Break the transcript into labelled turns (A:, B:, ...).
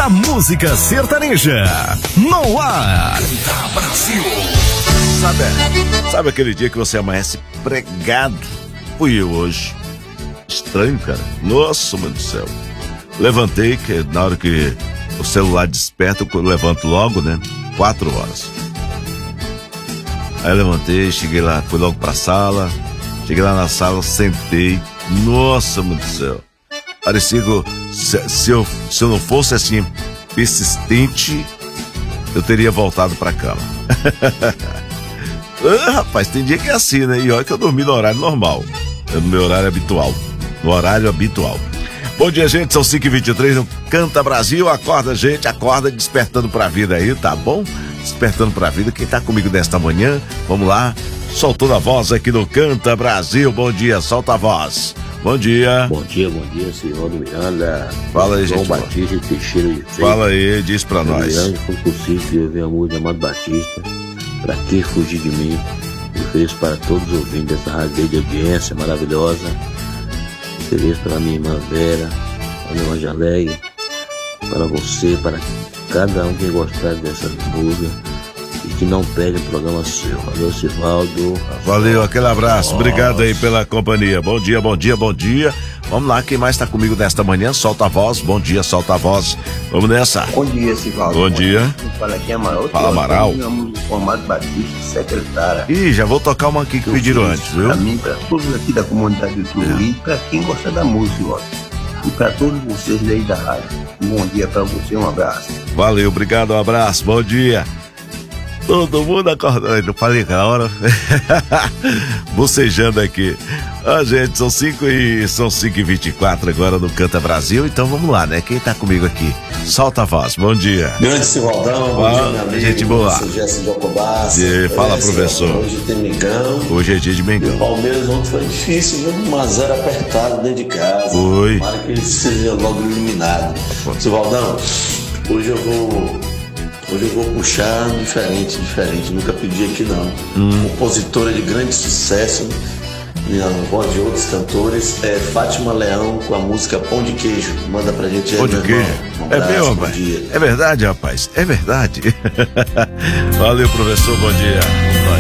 A: da música sertaneja. No ar. Canta Brasil.
B: Sabe aquele dia que você amanhece pregado? Fui eu hoje. Estranho, cara. Nossa, mano do céu. Levantei, que na hora que o celular desperta, eu levanto logo, né? 4 horas. Aí eu levantei, cheguei lá, fui logo pra sala. Cheguei lá na sala, sentei. Nossa, mano do céu. Parecia que se eu não fosse assim persistente, eu teria voltado pra cama. Rapaz, tem dia que é assim, né? E olha que eu dormi no horário normal. No meu horário habitual. No horário habitual. Bom dia, gente. São 5h23 no Canta Brasil. Acorda, gente. Acorda despertando pra vida aí, tá bom? Despertando pra vida. Quem tá comigo nesta manhã, vamos lá. Soltando a voz aqui no Canta Brasil. Bom dia, solta a voz. Bom dia.
C: Bom dia, Silvano Miranda.
B: Fala aí,
C: João
B: gente.
C: Batista Teixeira de Freitas.
B: Fala aí, diz pra nós.
C: Miranda, foi possível que eu vi a música de Amado Batista. Pra que fugir de mim? Eu ofereço para todos os ouvintes dessa rádio de audiência maravilhosa. Ofereço para minha irmã Vera, para minha irmã Jaleia, para você, para cada um que gostar dessa música e que não perde o programa seu. Valeu, Sivaldo.
B: Valeu, aquele abraço. Obrigado aí pela companhia. Bom dia, bom dia, bom dia. Vamos lá, quem mais tá comigo nesta manhã? Solta a voz. Bom dia, solta a voz. Vamos nessa.
D: Bom dia, Sivaldo.
B: Bom dia.
D: Fala aqui, Amaral.
B: Fala, Amaral.
D: Amado Batista, secretária.
B: Ih, já vou tocar uma aqui que pediram antes, viu?
D: Pra mim, pra todos aqui da comunidade do Turu e pra quem gosta da música, ó. E pra todos vocês daí da rádio. Um bom dia pra você, um abraço.
B: Valeu, obrigado, um abraço, bom dia. Todo mundo acordando, não falei na hora. Bocejando aqui. Gente, são 5h24 agora no Canta Brasil. Então vamos lá, né? Quem tá comigo aqui? Solta a voz, bom dia.
E: Grande Silvaldão, bom dia, meu amigo.
B: Gente boa.
E: Gerson Jacobassi.
B: Fala, professor.
E: Hoje tem Mengão.
B: Hoje é dia de Mengão.
E: O Palmeiras ontem foi difícil, viu? 1-0 apertado dentro de casa.
B: Foi.
E: Tomara que ele seja logo eliminado. Silvaldão, hoje eu vou puxar diferente. Nunca pedi aqui não. Compositora de grande sucesso, na voz de outros cantores, é Fátima Leão com a música Pão de Queijo. Manda pra gente aí,
B: Pão de
E: meu
B: queijo.
E: irmão.
B: É meu, rapaz. É verdade, rapaz. É verdade. Valeu, professor. Bom dia.